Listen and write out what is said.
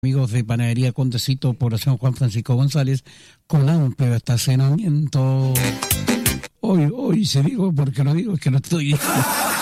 amigos de Panadería Condecito, población Juan Francisco González, con amplio estacionamiento. Hoy se digo porque no digo, es que no estoy.